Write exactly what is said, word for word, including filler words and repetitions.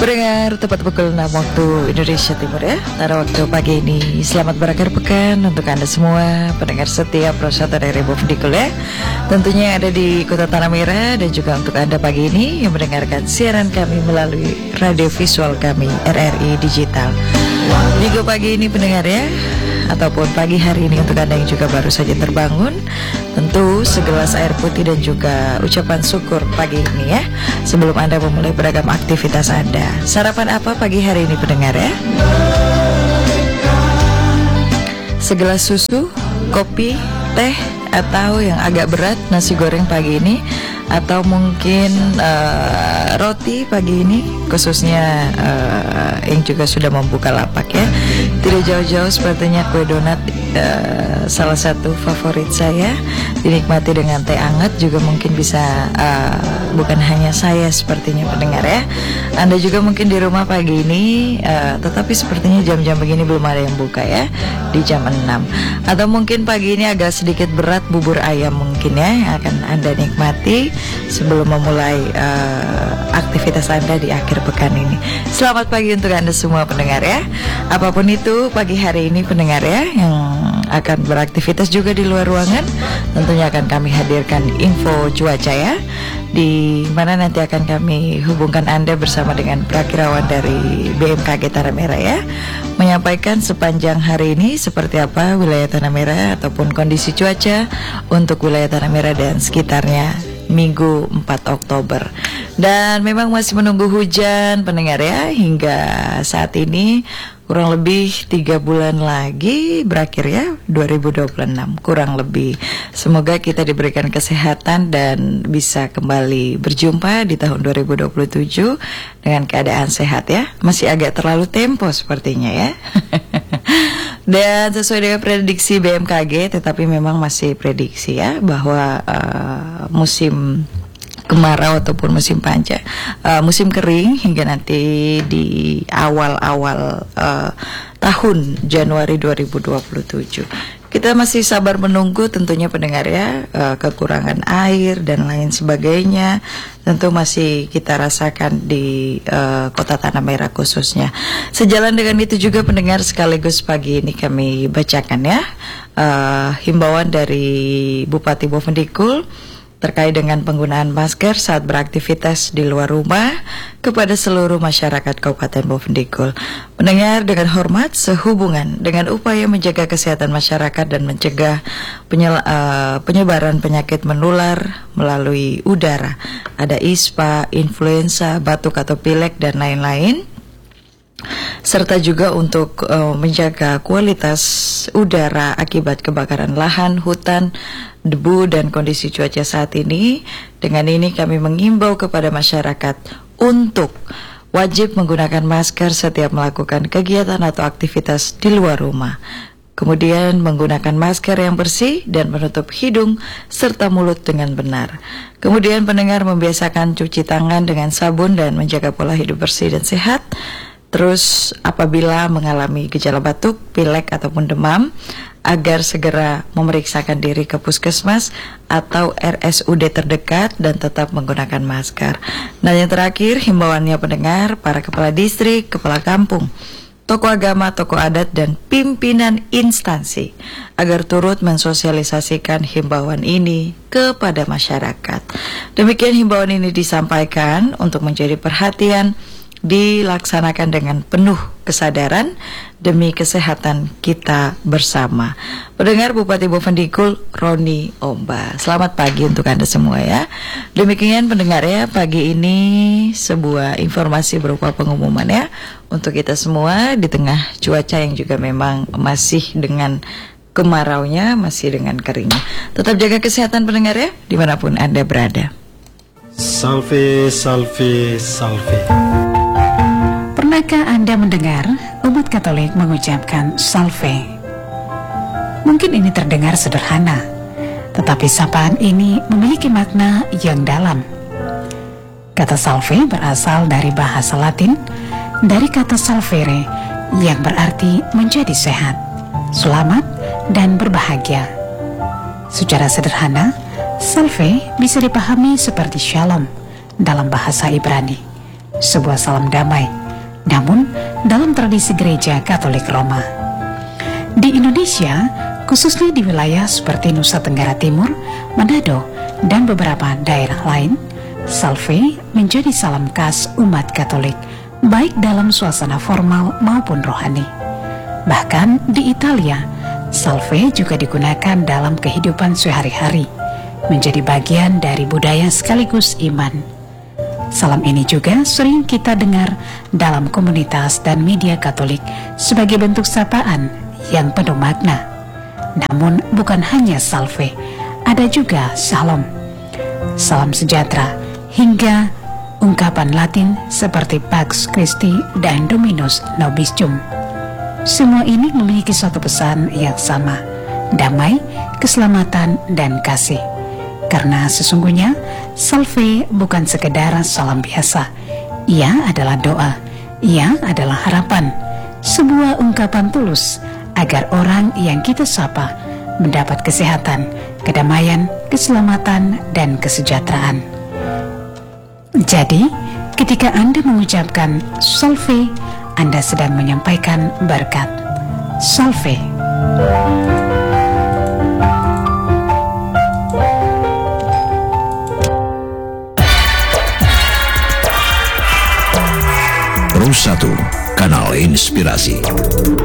Pendengar, tepat pukul enam waktu Indonesia Timur ya. Pada waktu pagi ini, selamat berakhir pekan untuk Anda semua pendengar setiap Prosata dari Bovendikul ya. Tentunya ada di Kota Tanah Merah, dan juga untuk Anda pagi ini yang mendengarkan siaran kami melalui radio visual kami R R I Digital. Minggu pagi ini pendengar ya, ataupun pagi hari ini untuk Anda yang juga baru saja terbangun, tentu segelas air putih dan juga ucapan syukur pagi ini ya, sebelum Anda memulai beragam aktivitas Anda. Sarapan apa pagi hari ini pendengar ya? Segelas susu, kopi, teh, atau yang agak berat nasi goreng pagi ini, atau mungkin uh, roti pagi ini, khususnya uh, yang juga sudah membuka lapak ya. Tidak jauh-jauh sepertinya kue donat, uh, salah satu favorit saya, dinikmati dengan teh hangat juga mungkin bisa, uh, bukan hanya saya sepertinya pendengar ya. Anda juga mungkin di rumah pagi ini, uh, tetapi sepertinya jam-jam begini belum ada yang buka ya, di jam enam. Atau mungkin pagi ini agak sedikit berat bubur ayam mungkin ya, yang akan Anda nikmati sebelum memulai uh, aktivitas Anda di akhir pekan ini. Selamat pagi untuk Anda semua pendengar ya. Apapun itu pagi hari ini pendengar ya, yang akan beraktivitas juga di luar ruangan, tentunya akan kami hadirkan info cuaca ya, di mana nanti akan kami hubungkan Anda bersama dengan prakirawan dari B M K G Tanah Merah ya, menyampaikan sepanjang hari ini seperti apa wilayah Tanah Merah ataupun kondisi cuaca untuk wilayah Tanah Merah dan sekitarnya Minggu empat Oktober. Dan memang masih menunggu hujan pendengar ya, hingga saat ini kurang lebih tiga bulan lagi berakhir ya, dua ribu dua puluh enam kurang lebih. Semoga kita diberikan kesehatan dan bisa kembali berjumpa di tahun dua ribu dua puluh tujuh dengan keadaan sehat ya. Masih agak terlalu tempo sepertinya ya. Dan sesuai dengan prediksi B M K G, tetapi memang masih prediksi ya, bahwa uh, musim kemarau ataupun musim panca, uh, musim kering hingga nanti di awal-awal uh, tahun Januari dua ribu dua puluh tujuh. Kita masih sabar menunggu tentunya pendengar ya, uh, kekurangan air dan lain sebagainya tentu masih kita rasakan di uh, Kota Tanah Merah khususnya. Sejalan dengan itu juga pendengar, sekaligus pagi ini kami bacakan ya uh, himbauan dari Bupati Bovendikul terkait dengan penggunaan masker saat beraktivitas di luar rumah kepada seluruh masyarakat Kabupaten Bovendikul. Mendengar dengan hormat, sehubungan dengan upaya menjaga kesehatan masyarakat dan mencegah penyel- uh, penyebaran penyakit menular melalui udara, ada ispa, influenza, batuk atau pilek dan lain-lain, serta juga untuk uh, menjaga kualitas udara akibat kebakaran lahan, hutan, debu dan kondisi cuaca saat ini. Dengan ini kami mengimbau kepada masyarakat untuk wajib menggunakan masker setiap melakukan kegiatan atau aktivitas di luar rumah. Kemudian menggunakan masker yang bersih dan menutup hidung serta mulut dengan benar. Kemudian pendengar membiasakan cuci tangan dengan sabun dan menjaga pola hidup bersih dan sehat. Terus apabila mengalami gejala batuk, pilek ataupun demam, agar segera memeriksakan diri ke puskesmas atau R S U D terdekat dan tetap menggunakan masker. Dan yang terakhir, himbauannya pendengar, para kepala distrik, kepala kampung, tokoh agama, tokoh adat, dan pimpinan instansi agar turut mensosialisasikan himbauan ini kepada masyarakat. Demikian himbauan ini disampaikan untuk menjadi perhatian, dilaksanakan dengan penuh kesadaran demi kesehatan kita bersama. Pendengar, Bupati Bovendikul Roni Omba. Selamat pagi untuk Anda semua ya. Demikian pendengar ya, pagi ini sebuah informasi berupa pengumuman ya untuk kita semua di tengah cuaca yang juga memang masih dengan kemaraunya, masih dengan keringnya. Tetap jaga kesehatan pendengar ya, dimanapun Anda berada. Salve, salve, salve. Pernahkah Anda mendengar umat Katolik mengucapkan salve? Mungkin ini terdengar sederhana, tetapi sapaan ini memiliki makna yang dalam. Kata salve berasal dari bahasa Latin, dari kata salvere, yang berarti menjadi sehat, selamat, dan berbahagia. Secara sederhana, salve bisa dipahami seperti shalom dalam bahasa Ibrani. sebuah salam damai, namun dalam tradisi gereja Katolik Roma. Di Indonesia, khususnya di wilayah seperti Nusa Tenggara Timur, Manado, dan beberapa daerah lain, Salve menjadi salam khas umat Katolik, baik dalam suasana formal maupun rohani. Bahkan di Italia, Salve juga digunakan dalam kehidupan sehari-hari, menjadi bagian dari budaya sekaligus iman. Salam ini juga sering kita dengar dalam komunitas dan media Katolik sebagai bentuk sapaan yang penuh makna. Namun bukan hanya salve, ada juga shalom, salam sejahtera, hingga ungkapan Latin seperti Pax Christi dan Dominus Nobiscum. Semua ini memiliki suatu pesan yang sama, damai, keselamatan, dan kasih. Karena sesungguhnya salve bukan sekedar salam biasa. Ia adalah doa, ia adalah harapan, sebuah ungkapan tulus agar orang yang kita sapa mendapat kesehatan, kedamaian, keselamatan, dan kesejahteraan. Jadi, ketika Anda mengucapkan salve, Anda sedang menyampaikan berkat. Salve. Pro satu, kanal inspirasi.